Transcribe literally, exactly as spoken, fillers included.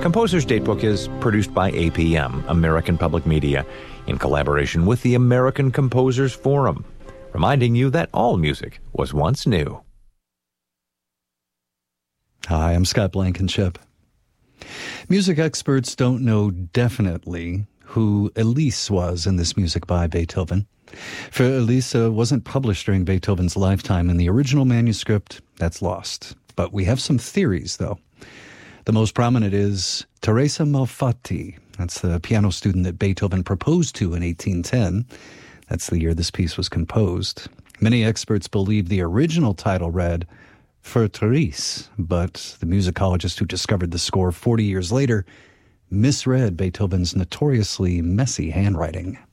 Composer's Datebook is produced by A P M, American Public Media, in collaboration with the American Composers Forum, reminding you that all music was once new. Hi, I'm Scott Blankenship. Music experts don't know definitely who Elise was in this music by Beethoven. For Elise uh, wasn't published during Beethoven's lifetime, and the original manuscript, that's lost. But we have some theories, though. The most prominent is Teresa Malfatti. That's the piano student that Beethoven proposed to in eighteen ten. That's the year this piece was composed. Many experts believe the original title read For Therese, but the musicologist who discovered the score forty years later misread Beethoven's notoriously messy handwriting.